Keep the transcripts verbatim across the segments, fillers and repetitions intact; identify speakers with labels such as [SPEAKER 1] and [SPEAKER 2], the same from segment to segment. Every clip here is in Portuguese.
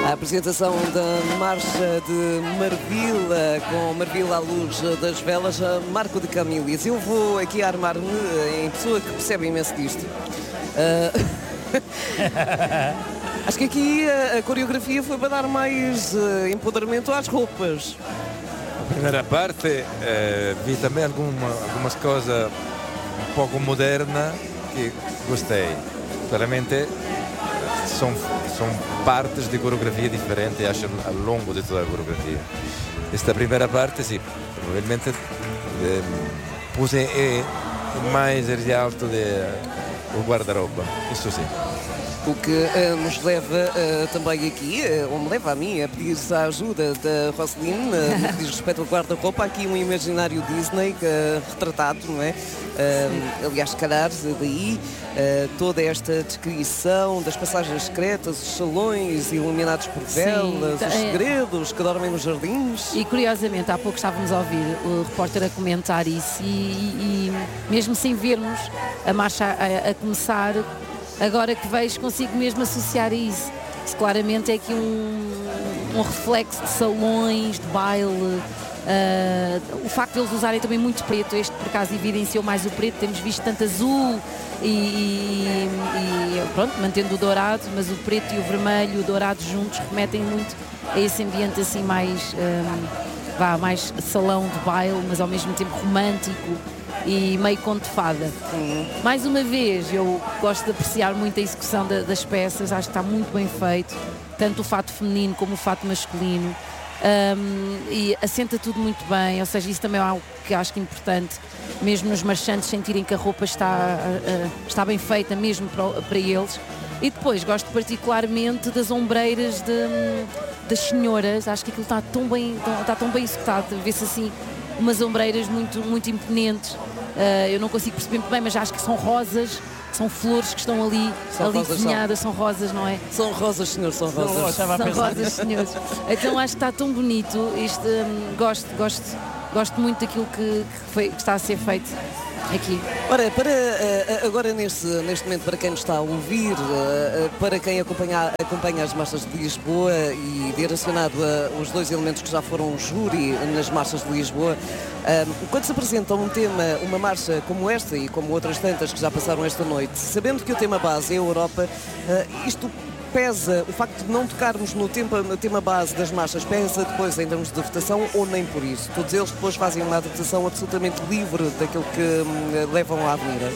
[SPEAKER 1] A apresentação da Marcha de Marvila, com Marvila à luz das velas, Marco de Camilhas. Eu vou aqui armar-me em pessoa que percebe imenso disto. Uh... Acho que aqui a, a coreografia foi para dar mais uh, empoderamento às roupas.
[SPEAKER 2] A primeira parte eh, vi também alguma, algumas coisas um pouco modernas que gostei. Claramente são, são partes de coreografia diferentes, acho, ao longo de toda a coreografia. Esta primeira parte, sim, provavelmente eh, puse eh, mais alto o guarda-roupa, isso sim.
[SPEAKER 1] O que uh, nos leva uh, também aqui, uh, ou me leva a mim, a pedir-se a ajuda da Roseline, uh, no que diz respeito ao guarda-roupa. Aqui um imaginário Disney uh, retratado, não é? Uh, aliás, se calhar, daí uh, toda esta descrição das passagens secretas, os salões iluminados por velas, os segredos que dormem nos jardins.
[SPEAKER 3] E curiosamente, há pouco estávamos a ouvir o repórter a comentar isso e, e, e mesmo sem vermos a marcha a, a começar, agora que vejo, consigo mesmo associar a isso. Isso claramente é aqui um, um reflexo de salões, de baile, uh, o facto de eles usarem também muito preto. Este, por acaso, evidenciou mais o preto, temos visto tanto azul e, e, e pronto, mantendo o dourado, mas o preto e o vermelho e o dourado juntos remetem muito a esse ambiente assim mais, um, vá, mais salão de baile, mas ao mesmo tempo romântico e meio conto de fada. Uhum. Mais uma vez, eu gosto de apreciar muito a execução da, das peças, acho que está muito bem feito, tanto o fato feminino como o fato masculino, um, e assenta tudo muito bem, ou seja, isso também é algo que acho que é importante, mesmo nos marchantes sentirem que a roupa está, uh, está bem feita mesmo para, para eles. E depois gosto particularmente das ombreiras de, das senhoras, acho que aquilo está tão bem, está tão bem executado, vê-se assim umas ombreiras muito, muito imponentes. Uh, eu não consigo perceber muito bem, mas acho que são rosas, são flores que estão ali,
[SPEAKER 1] são
[SPEAKER 3] ali
[SPEAKER 1] rosas,
[SPEAKER 3] desenhadas, são. são rosas, não é?
[SPEAKER 1] São rosas, senhor, são rosas.
[SPEAKER 3] São, são rosas, senhores. Então acho que está tão bonito, isto, um, gosto, gosto, gosto muito daquilo que, que, foi, que está a ser feito aqui.
[SPEAKER 1] Ora, para, uh, agora neste, neste momento, para quem nos está a ouvir, uh, para quem acompanha, acompanha as marchas de Lisboa e direcionado a os dois elementos que já foram júri nas marchas de Lisboa, uh, quando se apresenta um tema, uma marcha como esta e como outras tantas que já passaram esta noite, sabendo que o tema base é a Europa, uh, isto pesa, o facto de não tocarmos no tema, no tema base das marchas, pesa depois em termos de votação ou nem por isso? Todos eles depois fazem uma adaptação absolutamente livre daquilo que hum, levam à avenida?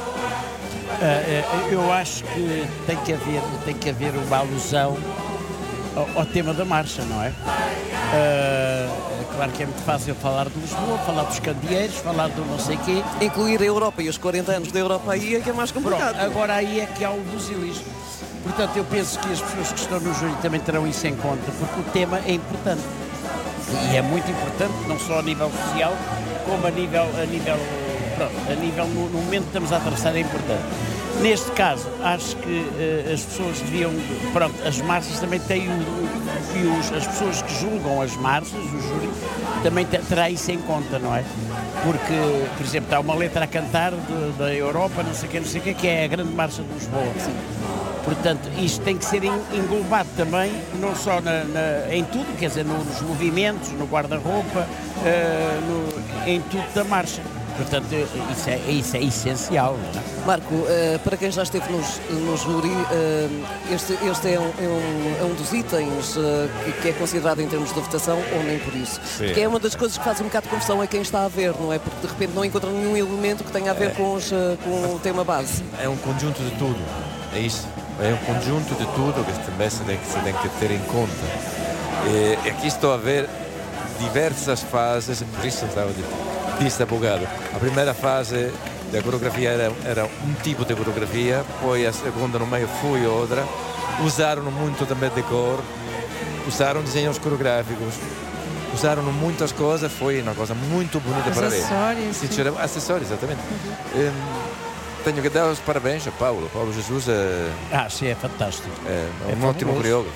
[SPEAKER 4] Uh, eu acho que tem que haver, tem que haver uma alusão ao, ao tema da marcha, não é? Uh, claro que é muito fácil falar de Lisboa, falar dos candeeiros, falar do não sei quê.
[SPEAKER 1] Incluir a Europa e os quarenta anos da Europa aí é que é mais complicado.
[SPEAKER 4] Pronto, agora aí é que há o busilismo. Portanto, eu penso que as pessoas que estão no júri também terão isso em conta, porque o tema é importante. E é muito importante, não só a nível social, como a nível, a nível, pronto, a nível no, no momento que estamos a atravessar é importante. Neste caso, acho que uh, as pessoas deviam, pronto, as marchas também têm, o, o, e os, as pessoas que julgam as marchas, o júri, também terá isso em conta, não é? Porque, por exemplo, está uma letra a cantar de, da Europa, não sei o que, não sei o que, que é a grande marcha de Lisboa. Sim. Portanto, isto tem que ser englobado também, não só na, na, em tudo, quer dizer, nos movimentos, no guarda-roupa, uh, em tudo da marcha. Portanto, isso é, isso é essencial. Não é?
[SPEAKER 1] Marco, uh, para quem já esteve no, no júri, uh, este, este é, um, é, um, é um dos itens uh, que, que é considerado em termos de votação ou nem por isso. Sim. Porque é uma das coisas que faz um bocado de confusão a quem está a ver, não é? Porque de repente não encontra nenhum elemento que tenha a ver é. com, os, uh, com o tema base.
[SPEAKER 2] É um conjunto de tudo, é isso. É um conjunto de tudo que também se tem que, se tem que ter em conta. E aqui estou a ver diversas fases, por isso estava disse há bocado. A primeira fase da coreografia era, era um tipo de coreografia, depois a segunda no meio foi outra. Usaram muito também decor, usaram desenhos coreográficos, usaram muitas coisas, foi uma coisa muito bonita para ver.
[SPEAKER 3] Acessórios.
[SPEAKER 2] Sim. Acessórios, exatamente. Uhum. Um, Tenho que dar os parabéns a Paulo. Paulo Jesus é,
[SPEAKER 4] ah, sim, é fantástico.
[SPEAKER 2] É, é um
[SPEAKER 4] é
[SPEAKER 2] ótimo coreógrafo.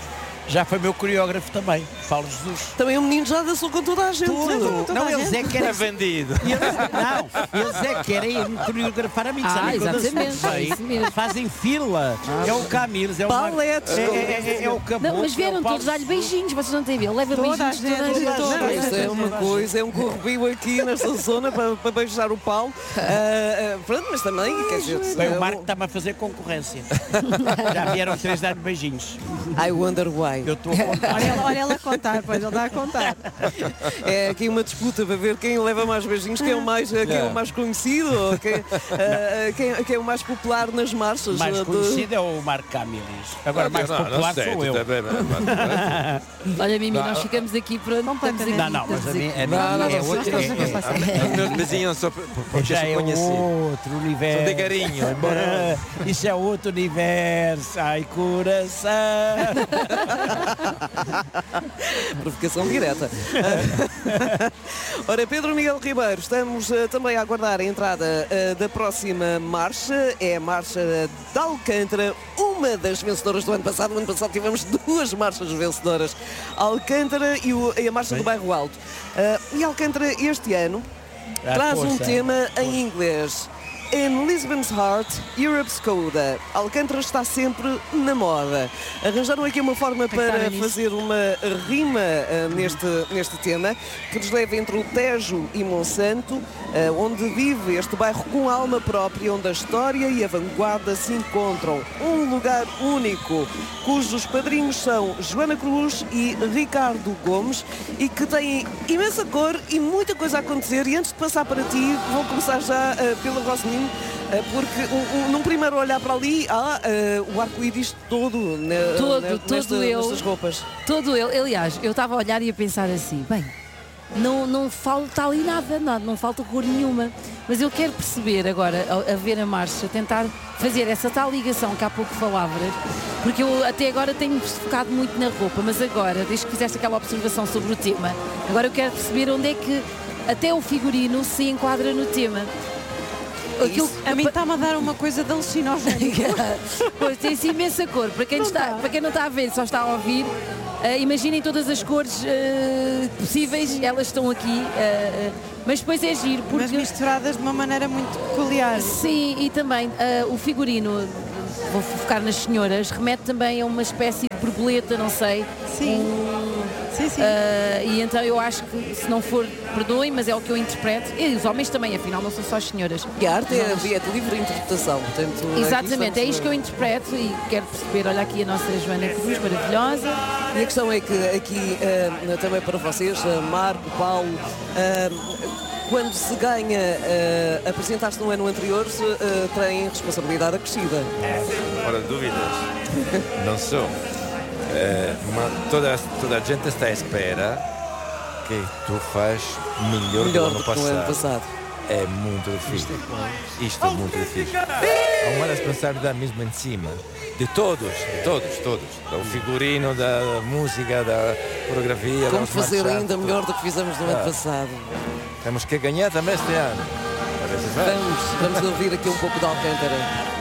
[SPEAKER 4] Já foi meu coreógrafo também, Paulo Jesus.
[SPEAKER 1] Também o menino já dançou com toda a gente.
[SPEAKER 4] Tudo. Não, eles é que
[SPEAKER 2] É
[SPEAKER 4] querem.
[SPEAKER 2] vendido.
[SPEAKER 4] Eles, não, eles é que querem me coreografar a mim.
[SPEAKER 3] Ah,
[SPEAKER 4] sabem? Quando eu
[SPEAKER 3] exatamente,
[SPEAKER 4] sei,
[SPEAKER 3] é isso mesmo.
[SPEAKER 4] fazem fila. É o Camilo, é o Mar-
[SPEAKER 1] Paletes.
[SPEAKER 4] é, é, é, é o Caboclo.
[SPEAKER 3] Não, mas vieram
[SPEAKER 4] é o Paulo
[SPEAKER 3] todos dar-lhe
[SPEAKER 4] Jesus.
[SPEAKER 3] beijinhos, vocês não têm a ver. Ele leva
[SPEAKER 5] Toda a
[SPEAKER 3] beijinhos de toda a
[SPEAKER 5] gente,
[SPEAKER 3] gente.
[SPEAKER 5] toda a
[SPEAKER 3] Toda a
[SPEAKER 5] gente.
[SPEAKER 1] Isto é uma coisa, é um corrobio aqui nesta zona para, para beijar o Paulo. Ah, ah, pronto, mas também, quer dizer...
[SPEAKER 4] Bem,
[SPEAKER 1] é
[SPEAKER 4] o Marco
[SPEAKER 1] um-
[SPEAKER 4] está-me a fazer concorrência. Já vieram três dar-me beijinhos.
[SPEAKER 1] I wonder why.
[SPEAKER 4] Eu estou a contar.
[SPEAKER 5] Olha, ela- olha ela a contar, pois ele está a contar.
[SPEAKER 1] É aqui uma disputa para ver quem leva mais beijinhos, quem é o mais, quem é o
[SPEAKER 2] Yeah.
[SPEAKER 1] mais conhecido, ou quem, ah, quem, quem é o mais popular nas marchas.
[SPEAKER 4] Mais
[SPEAKER 1] ah, de-
[SPEAKER 4] conhecido é o Marco Camilis. Agora, mais
[SPEAKER 2] Não, não
[SPEAKER 4] popular
[SPEAKER 2] sei,
[SPEAKER 4] sou
[SPEAKER 2] tu
[SPEAKER 4] eu.
[SPEAKER 2] também, mas- mas-
[SPEAKER 3] Olha, Mimi,
[SPEAKER 2] Não.
[SPEAKER 3] nós ficamos aqui para. Estamos aqui,
[SPEAKER 4] Não, não, mas a
[SPEAKER 3] estamos
[SPEAKER 4] mim,
[SPEAKER 3] aqui.
[SPEAKER 4] a mim
[SPEAKER 2] Não, não,
[SPEAKER 4] é
[SPEAKER 2] não,
[SPEAKER 4] outro.
[SPEAKER 2] não,
[SPEAKER 4] é- é-
[SPEAKER 2] Os meus vizinhos só por- porque
[SPEAKER 4] Já
[SPEAKER 2] se
[SPEAKER 4] é
[SPEAKER 2] conheciam.
[SPEAKER 4] outro universo.
[SPEAKER 2] São de carinho, embora-
[SPEAKER 4] Isso é outro universo. Ai, coração.
[SPEAKER 1] Provocação direta. Ora, Pedro Miguel Ribeiro, estamos ah, também a aguardar a entrada ah, da próxima marcha. É a marcha de Alcântara, uma das vencedoras do ano passado. No ano passado tivemos duas marchas vencedoras. Alcântara e, o- e a marcha do Bairro Alto. Ah, e Alcântara este ano
[SPEAKER 4] Ah,
[SPEAKER 1] traz um
[SPEAKER 4] força.
[SPEAKER 1] tema em inglês. In Lisbon's Heart, Europe's Coda. Alcântara está sempre na moda. Arranjaram aqui uma forma para
[SPEAKER 5] Repara nisso.
[SPEAKER 1] fazer uma rima ah, neste, neste tema que nos leva entre o Tejo e Monsanto, ah, onde vive este bairro com alma própria, onde a história e a vanguarda se encontram. Um lugar único, cujos padrinhos são Joana Cruz e Ricardo Gomes e que têm imensa cor e muita coisa a acontecer. E antes de passar para ti, vou começar já ah, pela Roseline, ah, porque um, um, num primeiro olhar para ali há ah, o arco-íris todo, na,
[SPEAKER 3] Todo,
[SPEAKER 1] na-
[SPEAKER 3] todo
[SPEAKER 1] nesta-
[SPEAKER 3] eu.
[SPEAKER 1] nestas roupas.
[SPEAKER 3] Todo ele, aliás, eu estava a olhar e a pensar assim, bem, não, não falta ali nada, nada, não falta cor nenhuma. Mas eu quero perceber agora, a, a ver a marcha, tentar fazer essa tal ligação que há pouco falavas, porque eu até agora tenho focado muito na roupa, mas agora, desde que fizeste aquela observação sobre o tema, agora eu quero perceber onde é que até o figurino se enquadra no tema. Aquilo,
[SPEAKER 5] A mim está-me a dar uma coisa de alucinogénica.
[SPEAKER 3] Pois tem assim imensa cor. Para quem,
[SPEAKER 5] Não
[SPEAKER 3] está,
[SPEAKER 5] dá.
[SPEAKER 3] para quem não está a ver, só está a ouvir, eh, imaginem todas as cores eh, possíveis, elas estão aqui. eh, mas depois é giro,
[SPEAKER 5] Mas
[SPEAKER 3] porque.
[SPEAKER 5] misturadas de uma maneira muito peculiar.
[SPEAKER 3] Sim, e também eh, o figurino, vou focar nas senhoras, remete também a uma espécie de borboleta, não sei.
[SPEAKER 5] Sim.
[SPEAKER 3] Um,
[SPEAKER 5] Sim, sim.
[SPEAKER 3] eh, e então eu acho que, se não for, perdoem, mas é o que eu interpreto. E os homens também, afinal, não são só as senhoras.
[SPEAKER 1] E a arte é, é de livre interpretação. Portanto, aqui
[SPEAKER 3] Exatamente, é
[SPEAKER 1] estamos-
[SPEAKER 3] isto que eu interpreto e quero perceber. Olha aqui a nossa Joana Cruz, maravilhosa.
[SPEAKER 1] E a questão é que aqui, ah, também para vocês, ah, Marco, Paulo, ah, quando se ganha ah, apresentar-se no ano anterior, se, ah, têm responsabilidade acrescida.
[SPEAKER 2] Fora de dúvidas. Não sou. Eh, mas toda, toda a gente está à espera que tu faz melhor,
[SPEAKER 1] Melhor
[SPEAKER 2] do
[SPEAKER 1] do
[SPEAKER 2] ano
[SPEAKER 1] que no ano
[SPEAKER 2] passado.
[SPEAKER 1] passado.
[SPEAKER 2] É muito difícil. Isto é muito difícil. Há uma responsabilidade mesmo em cima. De todos, de todos, todos. Do figurino, da música, da coreografia.
[SPEAKER 1] Como
[SPEAKER 2] dos
[SPEAKER 1] fazer
[SPEAKER 2] marchantes,
[SPEAKER 1] ainda melhor do que fizemos no ano
[SPEAKER 2] Ah.
[SPEAKER 1] passado?
[SPEAKER 2] Temos que ganhar também este ano. Parece bem.
[SPEAKER 1] Vamos, vamos ouvir aqui um pouco de Alcântara.